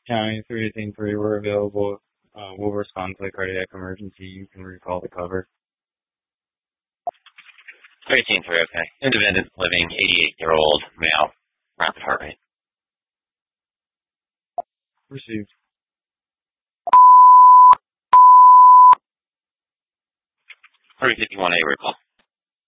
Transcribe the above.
County 318.3, we're available. We'll respond to the cardiac emergency. You can recall the cover. 318.3, okay. Independent living, 88-year-old male, rapid heart rate. Received. 351A recall.